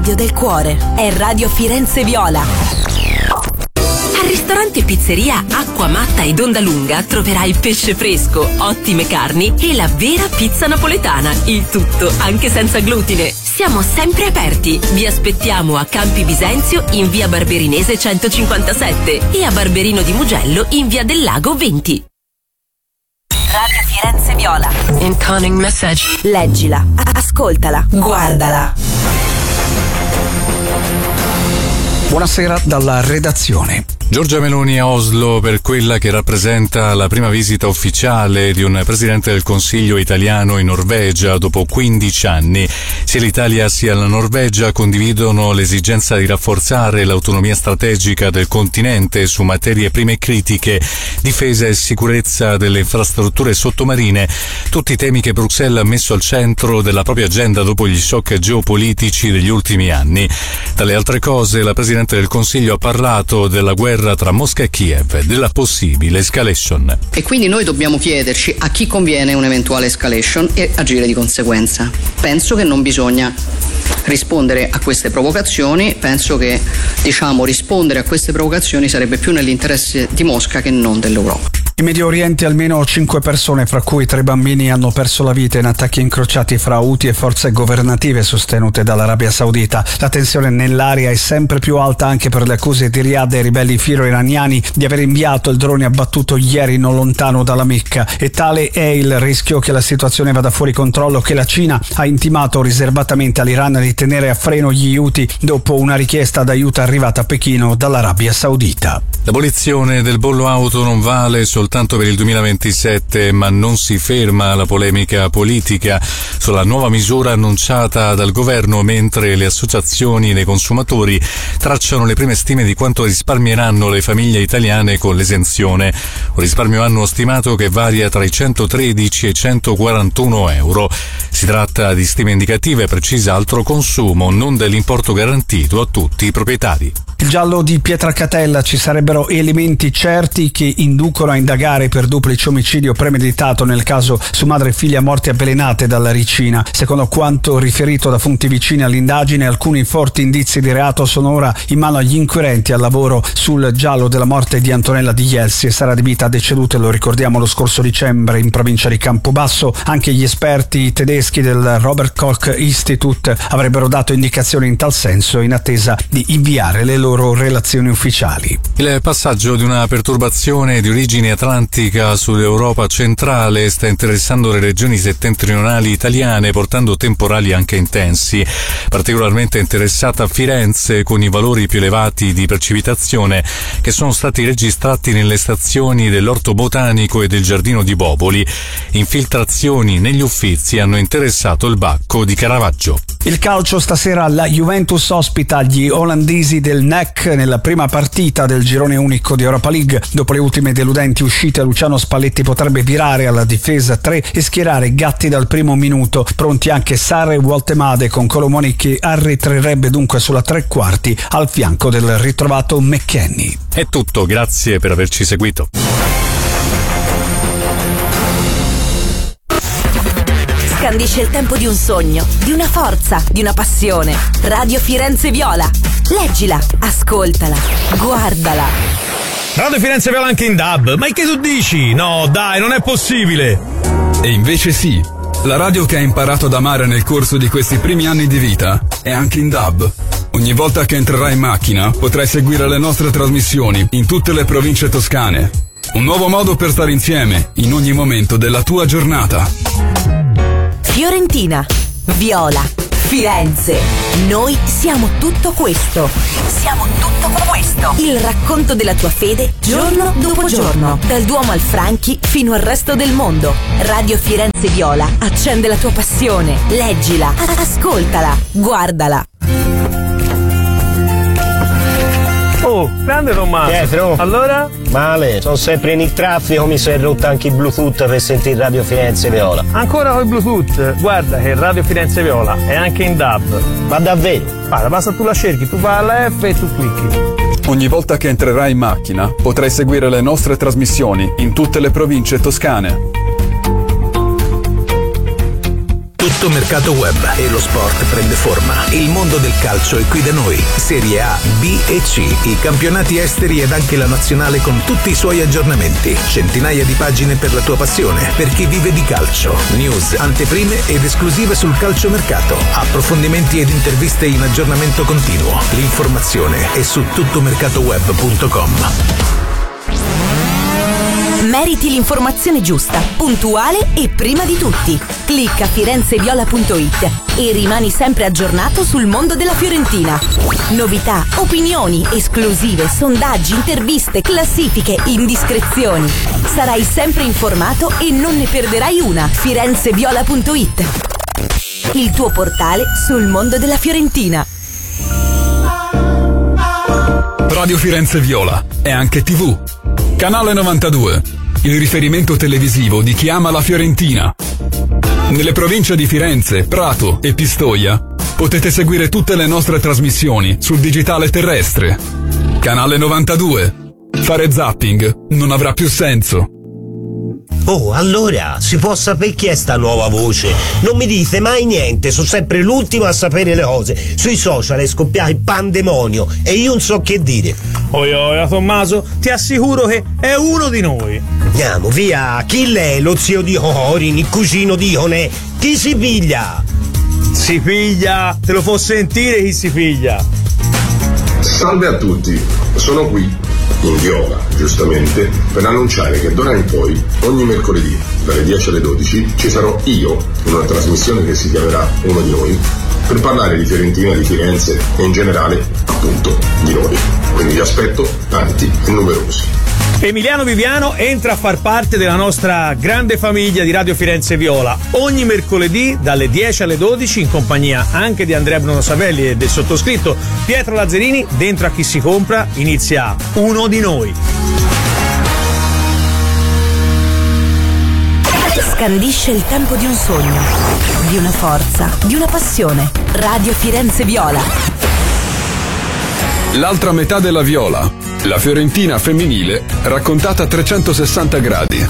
del cuore è Radio Firenze Viola. Al ristorante Pizzeria Acqua Matta ed Onda Lunga troverai pesce fresco, ottime carni e la vera pizza napoletana. Il tutto anche senza glutine. Siamo sempre aperti. Vi aspettiamo a Campi Bisenzio in via Barberinese 157 e a Barberino di Mugello in via del Lago 20. Radio Firenze Viola. Incoming message. Leggila, ascoltala, guardala. Buonasera dalla redazione. Giorgia Meloni a Oslo per quella che rappresenta la prima visita ufficiale di un presidente del Consiglio italiano in Norvegia dopo 15 anni. Sia l'Italia sia la Norvegia condividono l'esigenza di rafforzare l'autonomia strategica del continente su materie prime critiche, difesa e sicurezza delle infrastrutture sottomarine, tutti temi che Bruxelles ha messo al centro della propria agenda dopo gli shock geopolitici degli ultimi anni. Tra le altre cose, la Presidente del Consiglio ha parlato della guerra tra Mosca e Kiev, della possibile escalation. E quindi noi dobbiamo chiederci a chi conviene un'eventuale escalation e agire di conseguenza. Penso che non bisogna rispondere a queste provocazioni, penso che rispondere a queste provocazioni sarebbe più nell'interesse di Mosca che non dell'Europa. In Medio Oriente almeno 5 persone, fra cui 3 bambini, hanno perso la vita in attacchi incrociati fra Houthi e forze governative sostenute dall'Arabia Saudita. La tensione nell'area è sempre più alta anche per le accuse di Riyadh ai ribelli filo-iraniani di aver inviato il drone abbattuto ieri non lontano dalla Mecca. E tale è il rischio che la situazione vada fuori controllo, che la Cina ha intimato riservatamente all'Iran di tenere a freno gli Houthi dopo una richiesta d'aiuto arrivata a Pechino dall'Arabia Saudita. L'abolizione del bollo auto non vale soltanto per il 2027, ma non si ferma la polemica politica sulla nuova misura annunciata dal governo, mentre le associazioni dei consumatori tracciano le prime stime di quanto risparmieranno le famiglie italiane con l'esenzione. Un risparmio annuo stimato che varia tra i 113 e i 141 euro. Si tratta di stime indicative, precisa altro consumo, non dell'importo garantito a tutti i proprietari. Il giallo di Pietracatella: ci sarebbero elementi certi che inducono a indagare per duplice omicidio premeditato nel caso su madre e figlia morte avvelenate dalla ricina. Secondo quanto riferito da fonti vicine all'indagine, alcuni forti indizi di reato sono ora in mano agli inquirenti al lavoro sul giallo della morte di Antonella Di Jelsi. Sara Di Vita, deceduta, lo ricordiamo, lo scorso dicembre in provincia di Campobasso. Anche gli esperti tedeschi del Robert Koch Institute avrebbero dato indicazioni in tal senso in attesa di inviare le loro relazioni ufficiali. Il passaggio di una perturbazione di origine atlantica sull'Europa centrale sta interessando le regioni settentrionali italiane, portando temporali anche intensi. Particolarmente interessata Firenze, con i valori più elevati di precipitazione che sono stati registrati nelle stazioni dell'Orto Botanico e del Giardino di Boboli. Infiltrazioni negli Uffizi hanno interessato il Bacco di Caravaggio. Il calcio stasera: la Juventus ospita gli olandesi del NEC nella prima partita del girone unico di Europa League. Dopo le ultime deludenti uscite, Luciano Spalletti potrebbe virare alla difesa 3 e schierare Gatti dal primo minuto. Pronti anche Sarri e Woltemade, con Colomoni che arretrerebbe dunque sulla tre quarti al fianco del ritrovato McKennie. È tutto, grazie per averci seguito. Scandisce il tempo di un sogno, di una forza, di una passione. Radio Firenze Viola. Leggila, ascoltala, guardala. Radio Firenze Viola anche in DAB. Ma che tu dici? No, dai, non è possibile. E invece sì. La radio che hai imparato ad amare nel corso di questi primi anni di vita è anche in DAB. Ogni volta che entrerai in macchina potrai seguire le nostre trasmissioni in tutte le province toscane. Un nuovo modo per stare insieme in ogni momento della tua giornata. Fiorentina, Viola, Firenze. Noi siamo tutto questo. Siamo tutto questo. Il racconto della tua fede giorno dopo giorno. Dal Duomo al Franchi fino al resto del mondo. Radio Firenze Viola accende la tua passione. Leggila, ascoltala, guardala. Oh, grande Tommaso. Pietro. Allora? Male, sono sempre in il traffico, mi si è rotto anche il Bluetooth per sentire Radio Firenze Viola. Ancora con il Bluetooth? Guarda che Radio Firenze Viola è anche in DAB. Ma davvero? Guarda, basta tu la cerchi, tu vai alla F e tu clicchi. Ogni volta che entrerai in macchina potrai seguire le nostre trasmissioni in tutte le province toscane. Tutto mercato web e lo sport prende forma. Il mondo del calcio è qui da noi. Serie A, B e C, i campionati esteri ed anche la nazionale con tutti i suoi aggiornamenti. Centinaia di pagine per la tua passione, per chi vive di calcio. News, anteprime ed esclusive sul calciomercato. Approfondimenti ed interviste in aggiornamento continuo. L'informazione è su tuttomercatoweb.com. Meriti l'informazione giusta, puntuale e prima di tutti. Clicca firenzeviola.it e rimani sempre aggiornato sul mondo della Fiorentina. Novità, opinioni, esclusive, sondaggi, interviste, classifiche, indiscrezioni. Sarai sempre informato e non ne perderai una. firenzeviola.it, il tuo portale sul mondo della Fiorentina. Radio Firenze Viola è anche TV. Canale 92, il riferimento televisivo di chi ama la Fiorentina. Nelle province di Firenze, Prato e Pistoia potete seguire tutte le nostre trasmissioni sul digitale terrestre. Canale 92. Fare zapping non avrà più senso. Oh, allora, si può sapere chi è sta nuova voce? Non mi dite mai niente, sono sempre l'ultimo a sapere le cose. Sui social è scoppiato il pandemonio e io non so che dire. Oia, Tommaso, ti assicuro che è uno di noi. Andiamo, via, chi lei? Lo zio di Corin, il cugino di Ionè? Chi si piglia? Si piglia, te lo può sentire chi si piglia. Salve a tutti, sono qui in Viola, giustamente, per annunciare che d'ora in poi, ogni mercoledì, dalle 10 alle 12, ci sarò io, in una trasmissione che si chiamerà Uno di Noi, per parlare di Fiorentina, di Firenze e in generale, appunto, di noi. Quindi vi aspetto tanti e numerosi. Emiliano Viviano entra a far parte della nostra grande famiglia di Radio Firenze Viola ogni mercoledì dalle 10 alle 12 in compagnia anche di Andrea Bruno Savelli e del sottoscritto Pietro Lazzarini. Dentro a Chi si compra inizia Uno di Noi. Scandisce il tempo di un sogno, di una forza, di una passione. Radio Firenze Viola. L'altra metà della Viola, la Fiorentina femminile raccontata a 360 gradi.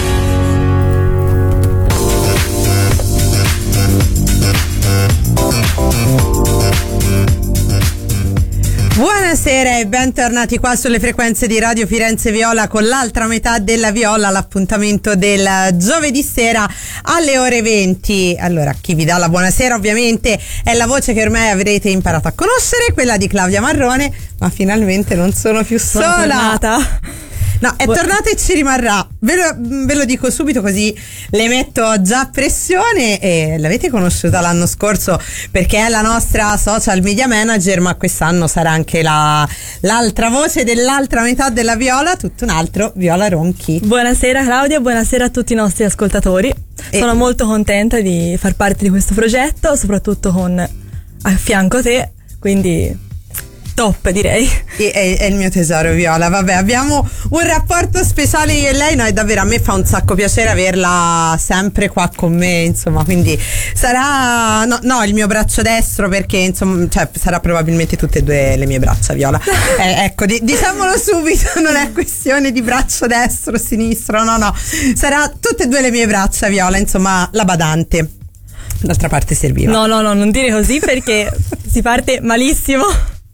Buonasera e bentornati qua sulle frequenze di Radio Firenze Viola con l'altra metà della Viola, l'appuntamento del giovedì sera alle ore 20. Allora, chi vi dà la buonasera ovviamente è la voce che ormai avrete imparato a conoscere, quella di Claudia Marrone, ma finalmente non sono più sola. Tornata. No, è tornata e ci rimarrà. Ve lo dico subito così le metto già a pressione. E l'avete conosciuta l'anno scorso perché è la nostra social media manager, ma quest'anno sarà anche l'altra voce dell'altra metà della Viola, tutto un altro, Viola Ronchi. Buonasera Claudia, buonasera a tutti i nostri ascoltatori. Sono molto contenta di far parte di questo progetto, soprattutto con a fianco te, quindi top, direi. È il mio tesoro, Viola. Vabbè, abbiamo un rapporto speciale io e lei, no, e davvero a me fa un sacco piacere averla sempre qua con me, insomma, quindi sarà no il mio braccio destro, perché insomma, cioè, sarà probabilmente tutte e due le mie braccia, Viola. Ecco, diciamolo subito, non è questione di braccio destro, sinistro, no, sarà tutte e due le mie braccia, Viola, insomma, la badante. D'altra parte serviva. No, non dire così perché si parte malissimo.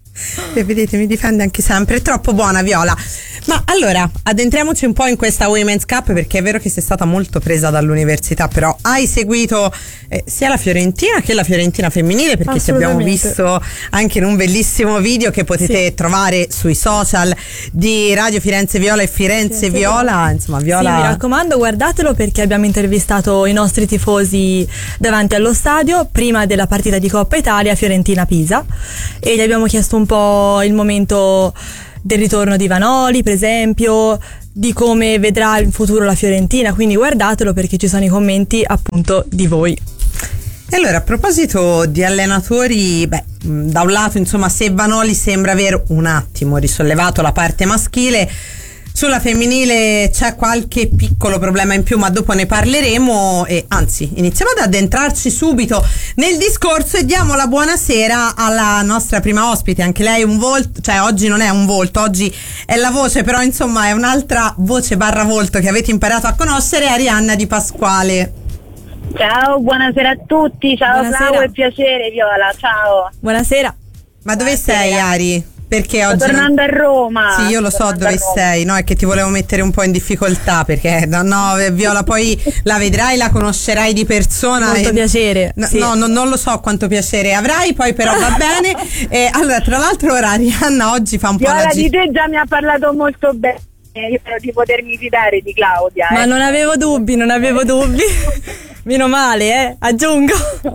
E vedete, mi difende anche sempre, è troppo buona Viola. Ma allora, addentriamoci un po' in questa Women's Cup, perché è vero che sei stata molto presa dall'università, però hai seguito sia la Fiorentina che la Fiorentina femminile, perché ti abbiamo visto anche in un bellissimo video che potete trovare sui social di Radio Firenze Viola e Firenze Viola. Insomma, Viola, sì, mi raccomando, guardatelo, perché abbiamo intervistato i nostri tifosi davanti allo stadio prima della partita di Coppa Italia Fiorentina-Pisa e gli abbiamo chiesto un po' il momento del ritorno di Vanoli, per esempio, di come vedrà in futuro la Fiorentina, quindi guardatelo perché ci sono i commenti appunto di voi. E allora, a proposito di allenatori, da un lato, insomma, se Vanoli sembra aver un attimo risollevato la parte maschile, sulla femminile c'è qualche piccolo problema in più, ma dopo ne parleremo. E anzi, iniziamo ad addentrarci subito nel discorso e diamo la buonasera alla nostra prima ospite. Anche lei un volto, cioè oggi non è un volto, oggi è la voce, però insomma è un'altra voce barra volto che avete imparato a conoscere, Arianna Di Pasquale. Ciao, buonasera a tutti, ciao Clau, è piacere Viola, ciao. Buonasera. Ma dove sei, Ari? Perché Sto oggi tornando a Roma. Sì, io lo so dove sei, no? È che ti volevo mettere un po' in difficoltà perché no, Viola, poi la vedrai, la conoscerai di persona. Molto piacere. No, sì. non lo so quanto piacere avrai, poi però va bene. Allora, tra l'altro ora Arianna oggi fa un po' Viola la di te già mi ha parlato molto bene. Io spero di potermi fidare di Claudia. Ma non avevo dubbi. Meno male, aggiungo.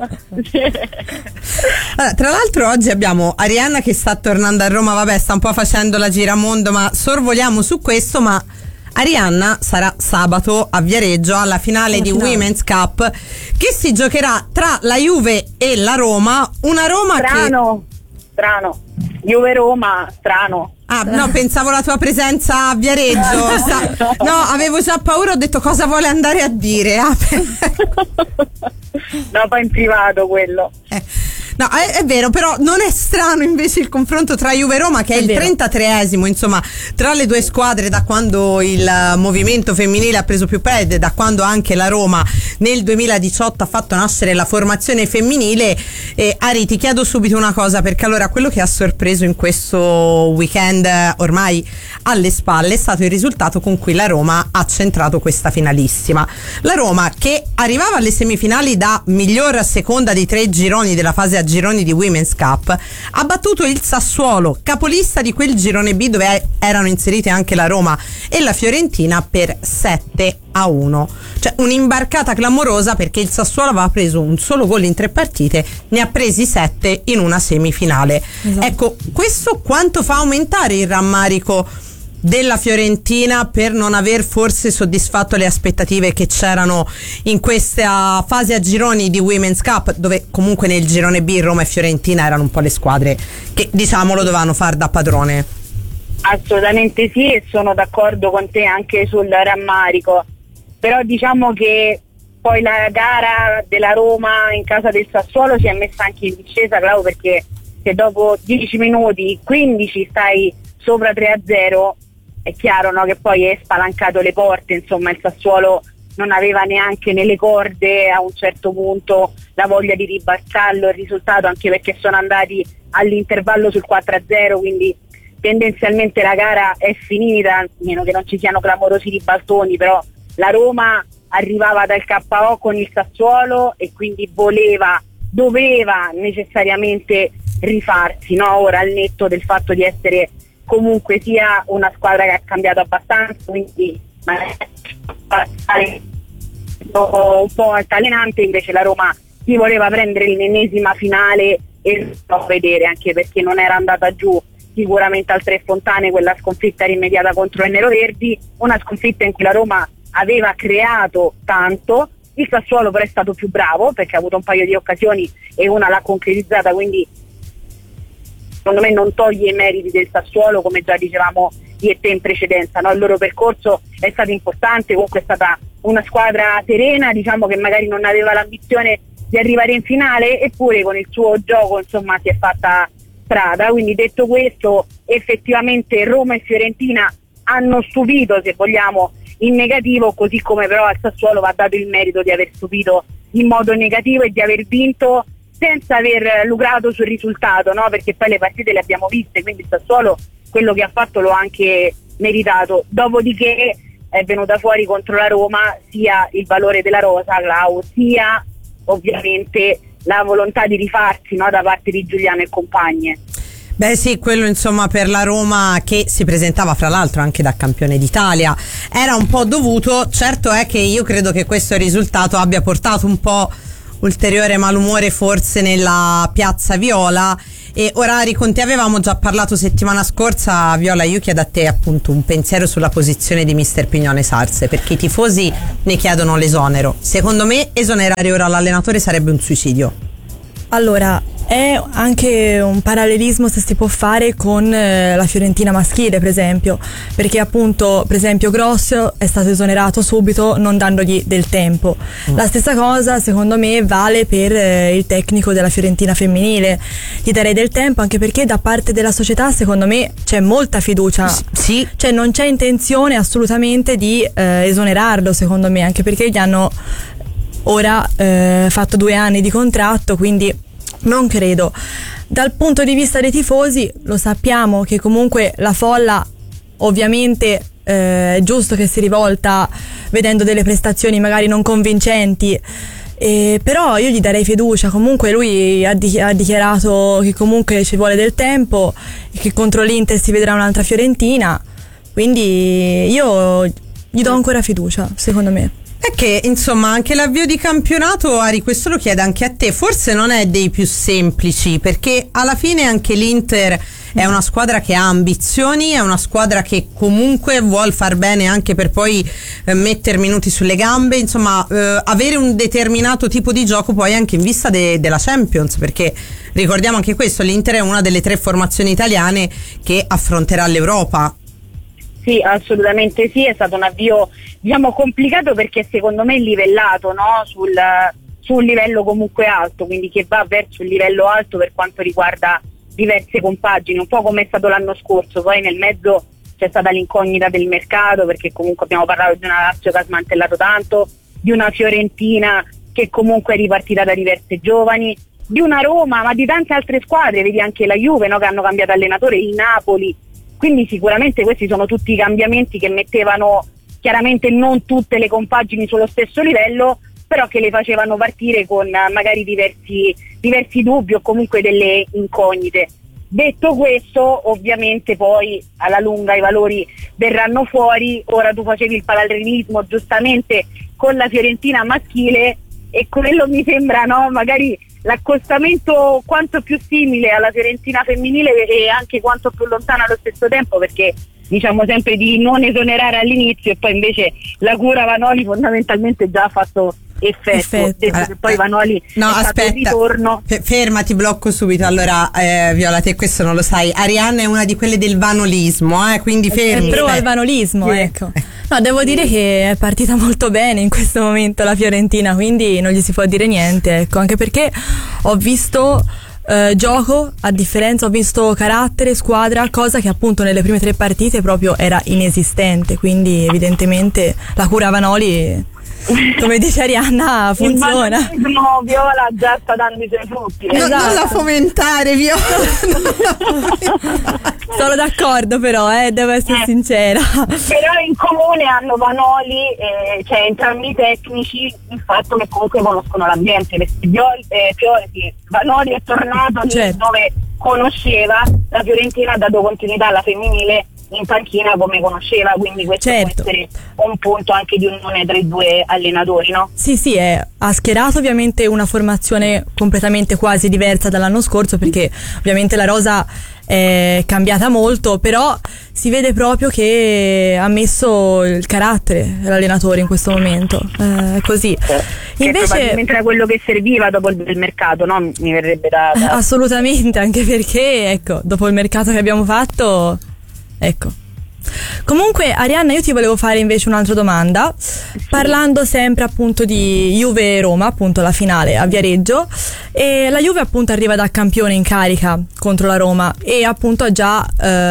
Allora, tra l'altro oggi abbiamo Arianna che sta tornando a Roma, vabbè, sta un po' facendo la giramondo, ma sorvoliamo su questo, ma Arianna sarà sabato a Viareggio alla finale di Women's Cup che si giocherà tra la Juve e la Roma, una Roma strano. Juve-Roma, strano. Ah, no, pensavo la tua presenza a Viareggio. No, avevo già paura, ho detto cosa vuole andare a dire. No, poi in privato quello. No, è vero, però non è strano invece il confronto tra Juve e Roma, che è il 33esimo, insomma, tra le due squadre da quando il movimento femminile ha preso più piede, da quando anche la Roma nel 2018 ha fatto nascere la formazione femminile. Ari, ti chiedo subito una cosa, perché allora quello che ha sorpreso in questo weekend ormai alle spalle è stato il risultato con cui la Roma ha centrato questa finalissima. La Roma, che arrivava alle semifinali da miglior seconda dei 3 gironi della fase a gironi di Women's Cup, ha battuto il Sassuolo, capolista di quel girone B dove erano inserite anche la Roma e la Fiorentina, per 7-1. Cioè un'imbarcata clamorosa, perché il Sassuolo aveva preso un solo gol in 3 partite, ne ha presi 7 in una semifinale. Esatto. Ecco, questo quanto fa aumentare il rammarico della Fiorentina per non aver forse soddisfatto le aspettative che c'erano in questa fase a gironi di Women's Cup, dove comunque nel girone B Roma e Fiorentina erano un po' le squadre che, diciamolo, dovevano far da padrone. Assolutamente sì, e sono d'accordo con te anche sul rammarico, però diciamo che poi la gara della Roma in casa del Sassuolo si è messa anche in discesa, Clau, perché se dopo 10 minuti 15 stai sopra 3-0 è chiaro, no, che poi è spalancato le porte, insomma il Sassuolo non aveva neanche nelle corde a un certo punto la voglia di ribaltarlo il risultato, anche perché sono andati all'intervallo sul 4-0, quindi tendenzialmente la gara è finita, a meno che non ci siano clamorosi ribaltoni, però la Roma arrivava dal KO con il Sassuolo e quindi doveva necessariamente rifarsi, no? Ora, al netto del fatto di essere comunque sia una squadra che ha cambiato abbastanza, quindi un po' altalenante, invece la Roma si voleva prendere l'ennesima finale e lo vedere, anche perché non era andata giù sicuramente al Tre Fontane quella sconfitta rimediata contro i neroverdi, una sconfitta in cui la Roma aveva creato tanto, il Sassuolo però è stato più bravo perché ha avuto un paio di occasioni e una l'ha concretizzata, quindi secondo me non toglie i meriti del Sassuolo, come già dicevamo io e te in precedenza, no? Il loro percorso è stato importante, comunque è stata una squadra serena, diciamo che magari non aveva l'ambizione di arrivare in finale, eppure con il suo gioco insomma si è fatta strada. Quindi detto questo, effettivamente Roma e Fiorentina hanno stupito, se vogliamo, in negativo, così come però al Sassuolo va dato il merito di aver stupito in modo negativo e di aver vinto senza aver lucrato sul risultato, no? Perché poi le partite le abbiamo viste, quindi il Sassuolo quello che ha fatto lo ha anche meritato. Dopodiché è venuta fuori contro la Roma sia il valore della rosa, Clau, sia ovviamente la volontà di rifarsi, no? Da parte di Giuliano e compagne. Beh sì, quello insomma per la Roma, che si presentava fra l'altro anche da campione d'Italia, era un po' dovuto. Certo è che io credo che questo risultato abbia portato un po' ulteriore malumore forse nella piazza viola. E ora, con te avevamo già parlato settimana scorsa, Viola, io chiedo a te appunto un pensiero sulla posizione di mister Pignone Sarse, perché i tifosi ne chiedono l'esonero. Secondo me esonerare ora l'allenatore sarebbe un suicidio. Allora, è anche un parallelismo, se si può fare, con la Fiorentina maschile, per esempio, perché appunto, per esempio, Grosso è stato esonerato subito, non dandogli del tempo. La stessa cosa secondo me vale per il tecnico della Fiorentina femminile. Gli darei del tempo, anche perché da parte della società secondo me c'è molta fiducia. Sì. Cioè non c'è intenzione assolutamente di esonerarlo, secondo me, anche perché gli hanno ora fatto 2 anni di contratto, quindi non credo. Dal punto di vista dei tifosi, lo sappiamo che comunque la folla ovviamente è giusto che si rivolta vedendo delle prestazioni magari non convincenti, però io gli darei fiducia. Comunque lui ha dichiarato che comunque ci vuole del tempo e che contro l'Inter si vedrà un'altra Fiorentina, quindi io gli do ancora fiducia, secondo me. È che insomma anche l'avvio di campionato, Ari, questo lo chiedo anche a te, forse non è dei più semplici, perché alla fine anche l'Inter è una squadra che ha ambizioni, è una squadra che comunque vuol far bene anche per poi mettere minuti sulle gambe, insomma avere un determinato tipo di gioco poi anche in vista della Champions, perché ricordiamo anche questo, l'Inter è una delle 3 formazioni italiane che affronterà l'Europa. Sì, assolutamente sì, è stato un avvio complicato perché secondo me è livellato, no? Su un livello comunque alto, quindi che va verso il livello alto per quanto riguarda diverse compagini, un po' come è stato l'anno scorso. Poi nel mezzo c'è stata l'incognita del mercato, perché comunque abbiamo parlato di una Lazio che ha smantellato tanto, di una Fiorentina che comunque è ripartita da diverse giovani, di una Roma, ma di tante altre squadre, vedi anche la Juve, no? Che hanno cambiato allenatore, il Napoli. Quindi sicuramente questi sono tutti cambiamenti che mettevano chiaramente non tutte le compagini sullo stesso livello, però che le facevano partire con magari diversi dubbi o comunque delle incognite. Detto questo, ovviamente poi alla lunga i valori verranno fuori. Ora tu facevi il parallelismo giustamente con la Fiorentina maschile e quello mi sembra, no, magari l'accostamento quanto più simile alla Fiorentina femminile e anche quanto più lontana allo stesso tempo, perché diciamo sempre di non esonerare all'inizio e poi invece la cura Vanoli fondamentalmente già ha fatto effetto. Detto che poi Vanoli no, è aspetta, stato il ritorno. Fermati, blocco subito. Allora Viola, te questo non lo sai, Arianna è una di quelle del vanolismo, quindi fermi. È pro al vanolismo, ecco. No, devo dire che è partita molto bene in questo momento la Fiorentina, quindi non gli si può dire niente, ecco, anche perché ho visto gioco, a differenza, ho visto carattere, squadra, cosa che appunto nelle prime 3 partite proprio era inesistente, quindi evidentemente la cura Vanoli, come dice Arianna, funziona. Il vanolismo, Viola, già sta dando i suoi frutti. Non la fomentare, Viola. Sono d'accordo, però devo essere sincera. Però in comune hanno Vanoli, cioè entrambi i tecnici, il fatto che comunque conoscono l'ambiente, perché Vanoli è tornato lì dove conosceva, la Fiorentina ha dato continuità alla femminile in panchina come conosceva, quindi questo può essere un punto anche di unione tra i 2 allenatori, no? Sì, ha schierato ovviamente una formazione completamente quasi diversa dall'anno scorso, perché ovviamente la rosa è cambiata molto, però si vede proprio che ha messo il carattere l'allenatore in questo momento, è così. Invece probabilmente era quello che serviva dopo il mercato, no? Mi verrebbe da... Assolutamente, anche perché ecco, dopo il mercato che abbiamo fatto, ecco. Comunque Arianna, io ti volevo fare invece un'altra domanda, parlando sempre appunto di Juve e Roma, appunto la finale a Viareggio, e la Juve appunto arriva da campione in carica contro la Roma e appunto è già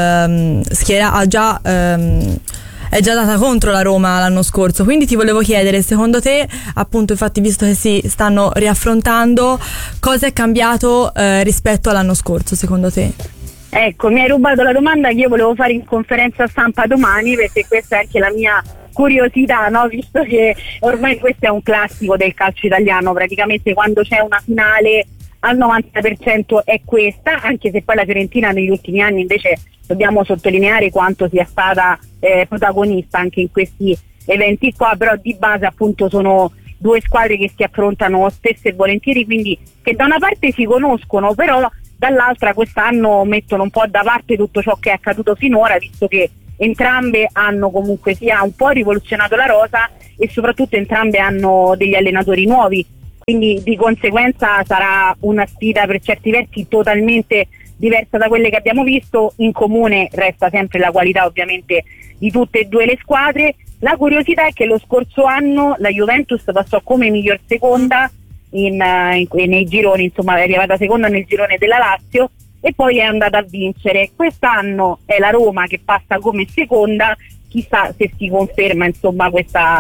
data contro la Roma l'anno scorso, quindi ti volevo chiedere, secondo te, appunto, infatti visto che si stanno riaffrontando, cosa è cambiato rispetto all'anno scorso secondo te? Ecco, mi hai rubato la domanda che io volevo fare in conferenza stampa domani, perché questa è anche la mia curiosità, no? Visto che ormai questo è un classico del calcio italiano, praticamente quando c'è una finale al 90% è questa, anche se poi la Fiorentina negli ultimi anni invece dobbiamo sottolineare quanto sia stata protagonista anche in questi eventi qua, però di base appunto sono 2 squadre che si affrontano spesso e volentieri, quindi che da una parte si conoscono, però dall'altra quest'anno mettono un po' da parte tutto ciò che è accaduto finora, visto che entrambe hanno comunque sia un po' rivoluzionato la rosa e soprattutto entrambe hanno degli allenatori nuovi, quindi di conseguenza sarà una sfida per certi versi totalmente diversa da quelle che abbiamo visto. In comune resta sempre la qualità ovviamente di tutte e 2 le squadre. La curiosità è che lo scorso anno la Juventus passò come miglior seconda nei gironi, insomma è arrivata seconda nel girone della Lazio e poi è andata a vincere. Quest'anno è la Roma che passa come seconda, chissà se si conferma insomma questa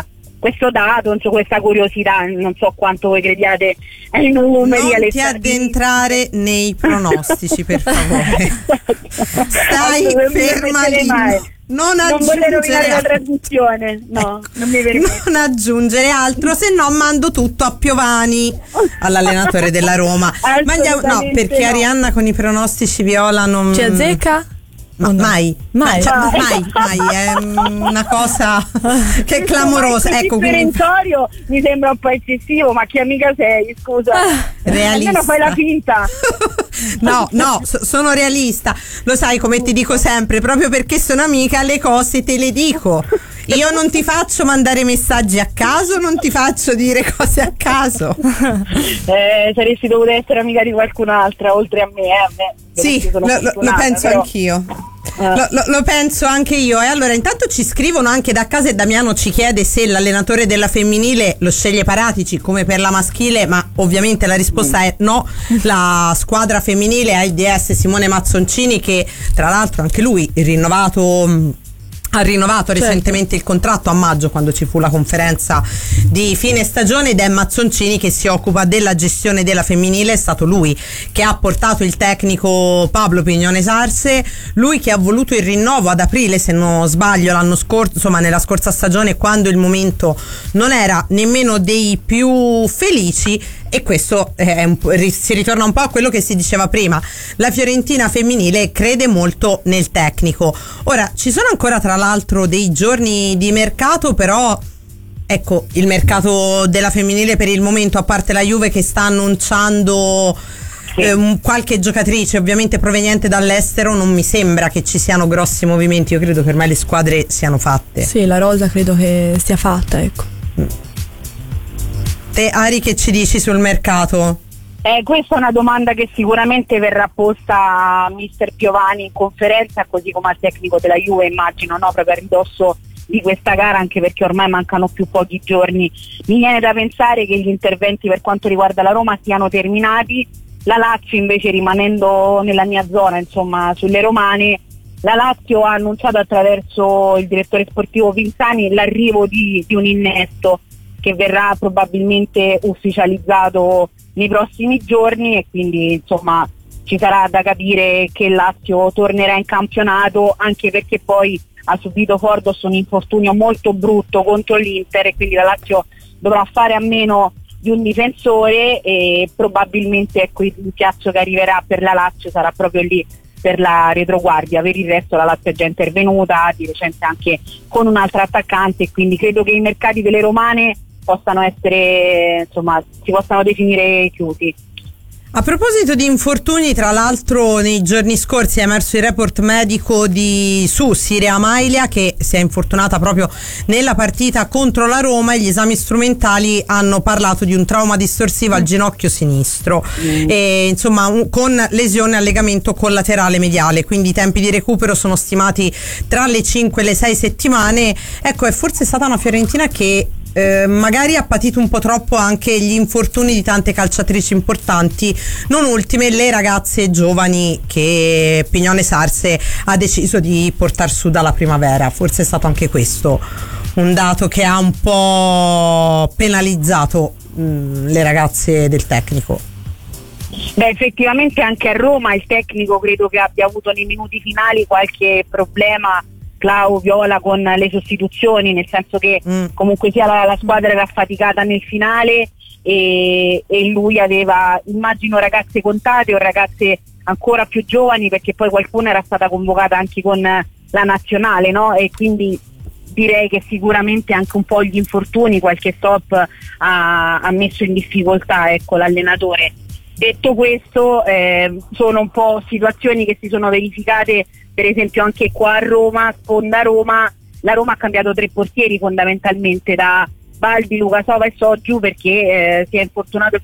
questo dato, questa curiosità, non so quanto voi crediate ai numeri, non alle ti addentrare nei pronostici, per favore. Stai ferma lì. Non vorrei rovinare la aggiungere trasmissione, no, ecco, non mi permetto. non aggiungere altro, se no mando tutto a Piovani, all'allenatore della Roma. Ma andiamo, no, perché no. Arianna con i pronostici viola non ci azzecca? Mai, è una cosa che è clamorosa. Ecco, differenziario mi sembra un po' eccessivo, ma che amica sei, scusa? Realista. Almeno fai la finta. No, sono realista. Lo sai, come ti dico sempre, proprio perché sono amica le cose te le dico. Io non ti faccio mandare messaggi a caso, non ti faccio dire cose a caso. Saresti dovuta essere amica di qualcun'altra oltre a me. Sì, lo penso però anch'io. Lo penso anche io. E allora intanto ci scrivono anche da casa, e Damiano ci chiede se l'allenatore della femminile lo sceglie Paratici come per la maschile, ma ovviamente la risposta è no. La squadra femminile ha il DS Simone Mazzoncini, che tra l'altro anche lui ha rinnovato recentemente il contratto a maggio, quando ci fu la conferenza di fine stagione, ed è Mazzoncini che si occupa della gestione della femminile. È stato lui che ha portato il tecnico Pablo Pignone Sarse, lui che ha voluto il rinnovo ad aprile, se non sbaglio, l'anno scorso, insomma nella scorsa stagione, quando il momento non era nemmeno dei più felici. E questo si ritorna un po' a quello che si diceva prima. La Fiorentina femminile crede molto nel tecnico. Ora, ci sono ancora tra l'altro dei giorni di mercato, però ecco, il mercato della femminile per il momento, a parte la Juve che sta annunciando qualche giocatrice ovviamente proveniente dall'estero, non mi sembra che ci siano grossi movimenti. Io credo che ormai le squadre siano fatte. Sì, la rosa credo che sia fatta, ecco. Te, Ari, che ci dici sul mercato? Questa è una domanda che sicuramente verrà posta a mister Piovani in conferenza, così come al tecnico della Juve, immagino, no? Proprio a ridosso di questa gara, anche perché ormai mancano più pochi giorni. Mi viene da pensare che gli interventi per quanto riguarda la Roma siano terminati. La Lazio invece, rimanendo nella mia zona, insomma sulle romane, la Lazio ha annunciato attraverso il direttore sportivo Pinzani l'arrivo di un innesto che verrà probabilmente ufficializzato nei prossimi giorni, e quindi insomma ci sarà da capire che Lazio tornerà in campionato, anche perché poi ha subito Fordos un infortunio molto brutto contro l'Inter, e quindi la Lazio dovrà fare a meno di un difensore, e probabilmente ecco, il rimpiazzo che arriverà per la Lazio sarà proprio lì per la retroguardia. Per il resto la Lazio è già intervenuta di recente anche con un altro attaccante, e quindi credo che i mercati delle romane possano essere, insomma, si possano definire chiusi. A proposito di infortuni, tra l'altro nei giorni scorsi è emerso il report medico su Siria Maglia, che si è infortunata proprio nella partita contro la Roma, e gli esami strumentali hanno parlato di un trauma distorsivo al ginocchio sinistro, e insomma con lesione al legamento collaterale mediale, quindi i tempi di recupero sono stimati tra le 5 e le 6 settimane. Ecco, è forse stata una Fiorentina che magari ha patito un po' troppo anche gli infortuni di tante calciatrici importanti, non ultime le ragazze giovani che Pignone Sarse ha deciso di portare su dalla primavera. Forse è stato anche questo un dato che ha un po' penalizzato le ragazze del tecnico. Beh, effettivamente anche a Roma il tecnico credo che abbia avuto nei minuti finali qualche problema, Clau Viola, con le sostituzioni, nel senso che comunque sia la squadra era affaticata nel finale, e lui aveva, immagino, ragazze contate o ragazze ancora più giovani, perché poi qualcuna era stata convocata anche con la nazionale, no? E quindi direi che sicuramente anche un po' gli infortuni, qualche stop ha messo in difficoltà, ecco, l'allenatore. Detto questo, sono un po' situazioni che si sono verificate per esempio anche qua a Roma, sponda Roma. La Roma ha cambiato 3 portieri fondamentalmente, da Baldi, Lukasova e Soggiu, perché si è infortunato